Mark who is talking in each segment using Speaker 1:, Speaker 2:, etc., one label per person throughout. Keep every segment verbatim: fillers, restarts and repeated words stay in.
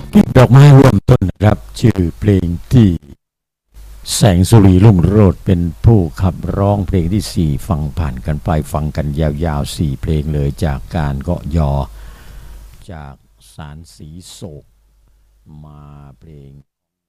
Speaker 1: กิบดอกไม้ร่วมต้นนะครับชื่อเพลงที่แสงสุรีรุ่งโรจน์เป็นผู้ขับร้องเพลงที่สี่ฟังผ่านกันไปฟังกันยาวๆสี่เพลงเลยจากการเกาะยอจากสารสีโศกมาเพลง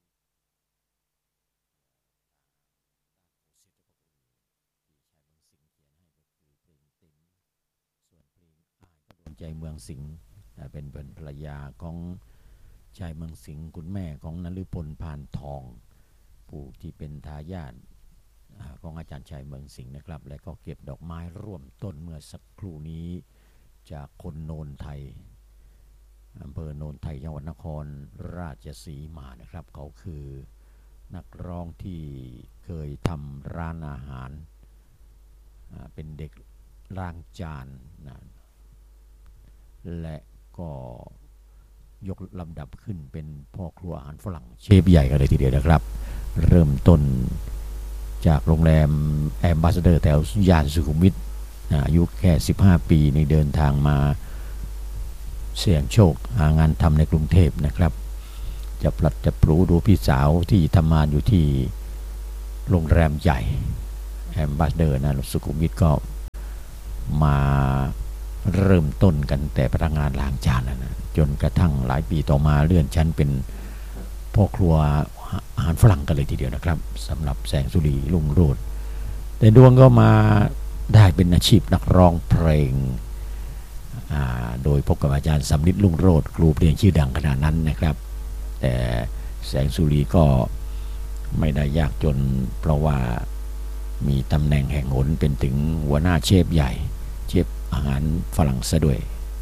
Speaker 1: ใจเมืองสิงห์เป็นเป็นภรรยาของชายเมืองสิงห์คุณแม่ของนฤพลพานทองผู้ที่เป็นทายาทของอาจารย์ชัยเมืองสิงห์นะครับและก็เก็บดอกไม้ร่วมต้นเมื่อสักครู่นี้จากคนโนนไทยอำเภอโนนไทยจังหวัดนครราชสีมานะครับเขาคือนักร้องที่เคยทำร้านอาหารเป็นเด็กล้างจานนะและก็ยกลำดับขึ้นเป็นพ่อครัวอาหารฝรั่งเชฟใหญ่กันเลยทีเดียวนะครับเริ่มต้นจากโรงแรมแอมบาสเดอร์แถวย่านสุขุมวิทอายุแค่สิบห้าปีในเดินทางมาเสี่ยงโชคหางานทำในกรุงเทพนะครับจะปลัดจะปลูดูพี่สาวที่ทำงานอยู่ที่โรงแรมใหญ่แอมบาสเดอร์นะสุขุมวิทก็มาเริ่มต้นกันแต่พนักงานล้างจานนะจนกระทั่งหลายปีต่อมาเลื่อนชั้นเป็นพ่อครัวอาหารฝรั่งกันเลยทีเดียวนะครับสำหรับแสงสุรีรุ่งโรจน์แต่ดวงก็มาได้เป็นอาชีพนักร้องเพลงโดยพบกับอาจารย์สำริดรุ่งโรจน์ครูเพลงชื่อดังขนาดนั้นนะครับแต่แสงสุรีก็ไม่ได้ยากจนเพราะว่ามีตำแหน่งแห่งหนเป็นถึงหัวหน้าเชฟใหญ่เชฟอาหารฝรั่งซะด้วย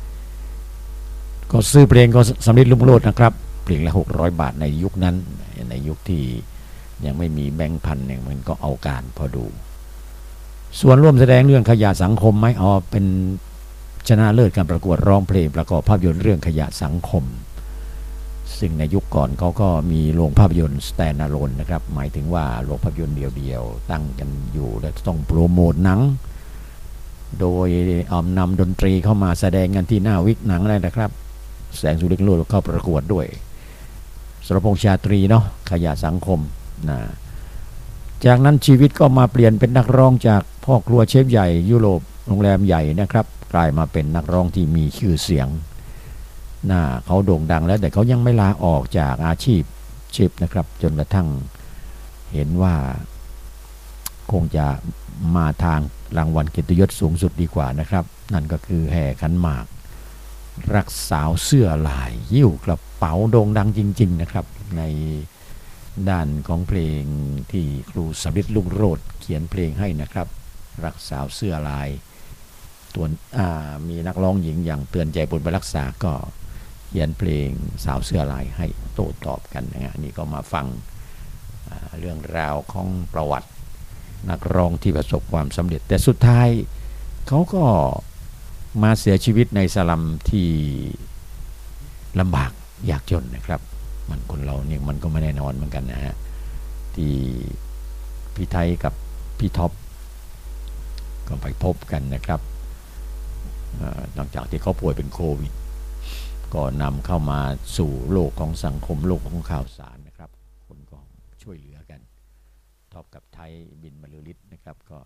Speaker 1: ก็ซื้อเพลงก็สำริดรุ่งโรจน์นะครับเพลงละหกร้อยบาทในยุคนั้นในยุคที่ยังไม่มีแบงค์พันเนี่ยมันก็เอาการพอดูส่วนร่วมแสดงเรื่องขยะสังคมไหมอ๋อเป็นชนะเลิศการประกวดร้องเพลงประกอบภาพยนตร์เรื่องขยะสังคมซึ่งในยุคก่อนเขาก็มีโรงภาพยนตร์สแตนด์อะโลนนะครับหมายถึงว่าโรงภาพยนตร์เดียวๆตั้งกันอยู่และต้องโปรโมทหนังโดยเอานำดนตรีเข้ามาแสดงกันที่หน้าวิกหนังเลยนะครับแสงสุริรุ่งโรจน์เข้าประกวดด้วยสรพงษ์ชาตรีเนาะขยะสังคมนะจากนั้นชีวิตก็มาเปลี่ยนเป็นนักร้องจากพ่อครัวเชฟใหญ่ยุโรปโรงแรมใหญ่นะครับกลายมาเป็นนักร้องที่มีชื่อเสียงนะเขาโด่งดังแล้วแต่เขายังไม่ลาออกจากอาชีพเชฟนะครับจนกระทั่งเห็นว่าคงจะมาทางรางวัลเกียรติยศสูงสุดดีกว่านะครับนั่นก็คือแห่ขันหมากรักสาวเสื้อลายยิ้วกระเป๋าโด่งดังจริงๆนะครับในด้านของเพลงที่ครูสำริดรุ่งโรจน์เขียนเพลงให้นะครับรักสาวเสื้อลายตัวมีนักร้องหญิงอย่างเตือนใจบุญไปรักษาก็เขียนเพลงสาวเสื้อลายให้โต้ตอบกันนะฮะนี่ก็มาฟังเรื่องราวของประวัตินักร้องที่ประสบความสำเร็จแต่สุดท้ายเขาก็มาเสียชีวิตในสลัมที่ลำบากยากจนนะครับมันคนเราเนี่ยมันก็ไม่แน่นอนเหมือนกันนะฮะที่พี่ไทยกับพี่ท็อปก็ไปพบกันนะครับหลังจากที่เขาป่วยเป็นโควิดก็นำเข้ามาสู่โลกของสังคมโลกของข่าวสารนะครับคนก็ช่วยเหลือกันท็อปกับไทยบินบรรลือฤทธิ์นะครับก็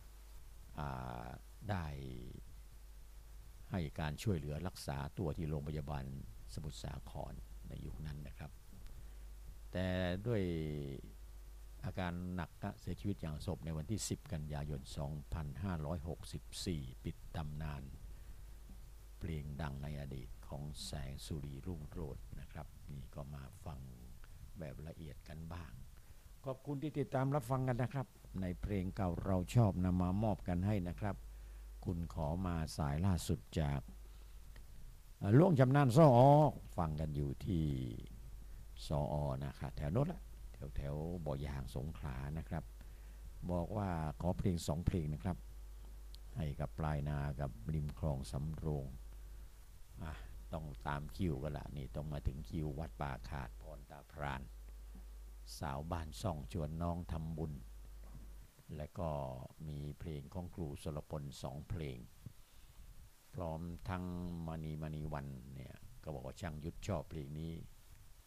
Speaker 1: ได้ให้การช่วยเหลือรักษาตัวที่โรงพยาบาลสมุทรสาครในยุคนั้นนะครับแต่ด้วยอาการหนักเสียชีวิตอย่างศพในวันที่สิบกันยายนสองพันห้าร้อยหกสิบสี่ปิดตำนานเพลงดังในอดีตของแสงสุรีรุ่งโรจน์นะครับนี่ก็มาฟังแบบละเอียดกันบ้างขอบคุณที่ติดตามรับฟังกันนะครับในเพลงเก่าเราชอบนำมามอบกันให้นะครับคุณขอมาสายล่าสุดจากล่วงจำนานซออฟังกันอยู่ที่ซออนะครับแถวโน้นละแถวแถวบ่อยางสงขลานะครับบอกว่าขอเพลงสองเพลงนะครับให้กับปลายนากับริมคลองสำโรงต้องตามคิวกันละนี่ต้องมาถึงคิววัดป่าขาดพรตาพรานสาวบ้านซ่องชวนน้องทำบุญและก็มีเพลงของครูสรพลสองเพลงพร้อมทั้งมณีมณีวันเนี่ยก็บอกว่าช่างยุทธชอบเพลงนี้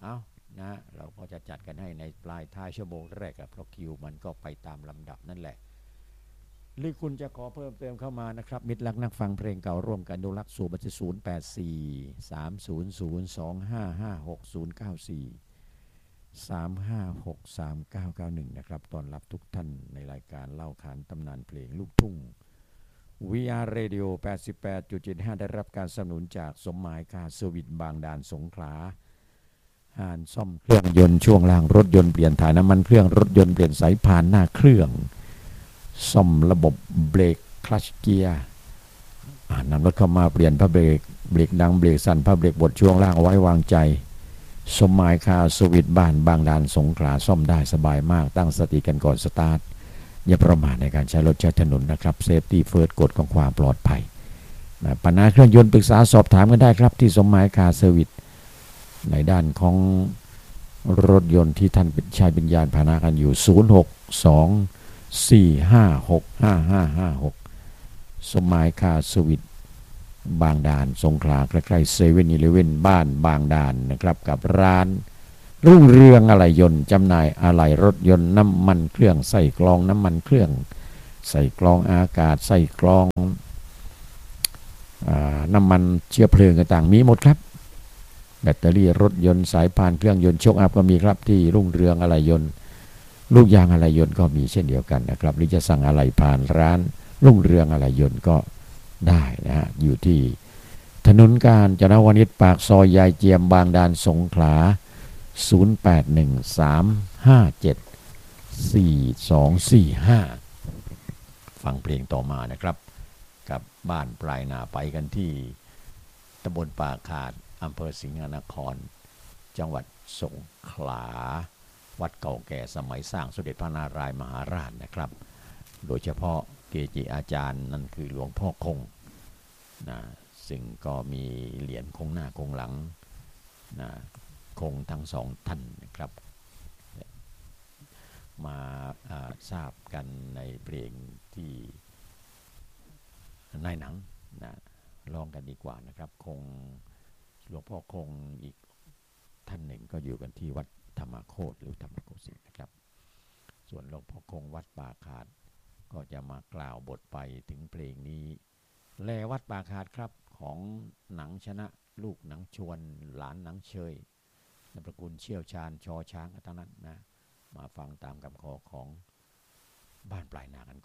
Speaker 1: เอานะเราก็จะจัดกันให้ในปลายท้ายชั่วโมงแรกเพราะคิวมันก็ไปตามลำดับนั่นแหละหรือคุณจะขอเพิ่มเติมเข้ามานะครับมิตรรักนักฟังเพลงเก่าร่วมกันอนุรักษ์สู่บัญชีศูนย์ แปด สี่ สาม ศูนย์ ศูนย์ สอง ห้า ห้า หก ศูนย์ เก้า สี่ สาม ห้า หก สาม เก้า เก้า หนึ่งนะครับต้อนรับทุกท่านในรายการเล่าขานตำนานเพลงลูกทุ่ง วี อาร์ Radio แปดสิบแปดจุดเจ็ดห้า ได้รับการสนับสนุนจากสมหมายคาร์เซอร์วิสบางด่านสงขลาหานซ่อมเครื่องยนต์ช่วงล่างรถยนต์เปลี่ยนถ่ายน้ำมันเครื่องรถยนต์เปลี่ยนสายพานหน้าเครื่องซ่อมระบบเบรกคลัตช์เกียร์นำรถเข้ามาเปลี่ยนผ้าเบรกเบรกดังเบรกสั่นผ้าเบรกบดช่วงล่างเอาไว้วางใจสมหมายคาร์เซอร์วิสบ้านบางด่านสงขลาซ่อมได้สบายมากตั้งสติกันก่อนสตาร์ทอย่าประมาทในการใช้รถใช้ถนนนะครับเซฟตี้เฟิร์สกฎของความปลอดภัยนะปัญหาเครื่องยนต์ปรึกษาสอบถามกันได้ครับที่สมหมายคาร์เซอร์วิสในด้านของรถยนต์ที่ท่านใช้เป็นยานพาหนะกันอยู่ศูนย์ หก สอง สี่ ห้า หก ห้า ห้า ห้า หกสมหมายคาร์เซอร์วิสบางด่านสงขลาใกล้ๆเซเว่นอีเลฟเว่นบ้านบางด่านนะครับกับร้านรุ่งเรืองอะไหล่ยนต์จำหน่ายอะไหล่รถยนต์น้ำมันเครื่องใส่กรองน้ำมันเครื่องใส่กรองอากาศใส่กรองน้ำมันเชื้อเพลิงต่างๆมีหมดครับแบตเตอรี่รถยนต์สายพานเครื่องยนต์โชคอัพก็มีครับที่รุ่งเรืองอะไหล่ยนต์ลูกยางอะไหล่ยนต์ก็มีเช่นเดียวกันนะครับหรือจะสั่งอะไหล่ผ่านร้านรุ่งเรืองอะไหล่ยนต์ก็ได้นะฮะอยู่ที่ถนนกาญจนวนิชปากซอยยายเจียมบางด่านสงขลาศูนย์ แปด หนึ่ง สาม ห้า เจ็ด สี่ สอง สี่ ห้าฟังเพลงต่อมานะครับกับบ้านปลายนาไปกันที่ตำบลป่าขาดอำเภอสิงห์นครจังหวัดสงขลาวัดเก่าแก่สมัยสร้างสมเด็จพระนารายมหาราชนะครับโดยเฉพาะเกจิอาจารย์นั่นคือหลวงพ่อคงนะซึ่งก็มีเหรียญคงหน้าคงหลังนะคงทั้งสองท่านนะครับมาทราบกันในเพลงที่ในหนังนะลองกันดีกว่านะครับคงหลวงพ่อคงอีกท่านหนึ่งก็อยู่กันที่วัดธรรมโคตรหรือธรรมโคสินะครับส่วนหลวงพ่อคงวัดป่าขาดก็จะมากล่าวบทไปถึงเพลงนี้แลวัดป่าขาดครับของหนังชนะลูกหนังชวนหลานหนังเชยนามสกุลเชี่ยวชาญชอช้างทั้งนั้นนะมาฟังตามคำขอของบ้านปลายนากัน